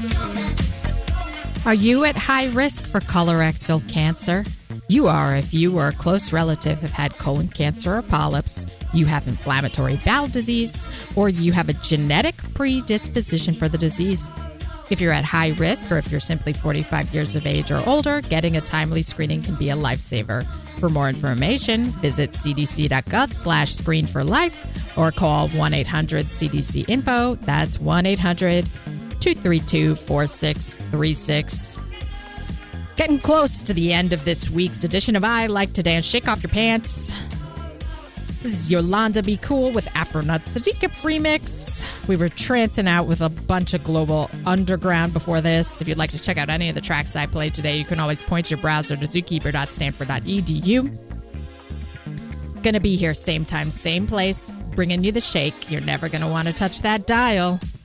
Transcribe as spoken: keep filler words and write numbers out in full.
Are you at high risk for colorectal cancer? You are if you or a close relative have had colon cancer or polyps, you have inflammatory bowel disease, or you have a genetic predisposition for the disease. If you're at high risk or if you're simply forty-five years of age or older, getting a timely screening can be a lifesaver. For more information, visit cdc.gov slash screen for life or call one eight hundred C D C info. That's one eight hundred two three two four six three six. Getting close to the end of this week's edition of I Like to Dance. Shake off your pants. This is Yolanda Be Cool with Afro Nuts, the G-Kip remix. We were trancing out with a bunch of Global Underground before this. If you'd like to check out any of the tracks I played today, you can always point your browser to zookeeper dot stanford dot e d u. Gonna be here same time, same place, bringing you the shake. You're never gonna want to touch that dial.